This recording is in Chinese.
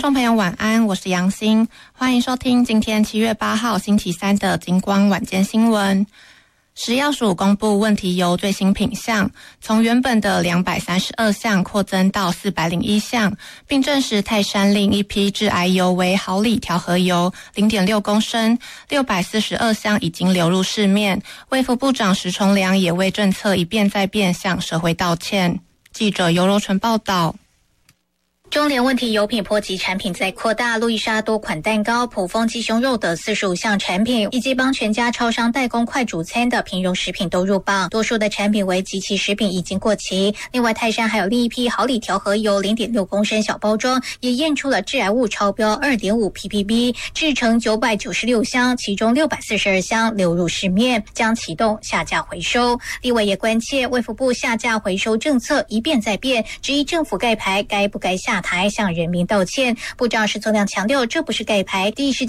众朋友晚安，我是杨欣，欢迎收听今天7月8号星期三的金光晚间新闻。食药署公布问题油最新品项，从原本的232项扩增到401项，并证实泰山另一批致癌油为毫厘调和油 0.6 公升，642项已经流入市面。卫福部长石崇良也为政策一变再变向社会道歉。记者尤柔纯报道。 中联问题油品波及产品在扩大，路易莎多款蛋糕、普丰鸡胸肉等45项产品，以及帮全家超商代工快煮餐的平庸食品都入榜，多数的产品为即期食品已经过期。另外，泰山还有另一批毫厘调和油 0.6 公升小包装，也验出了致癌物超标 2.5 ppb， 制成996箱，其中642箱流入市面，将启动下架回收。立委也关切卫福部下架回收政策一变再变，质疑政府盖牌该不该下台向人民道歉。部长石崇良强调，这不是盖牌，第一时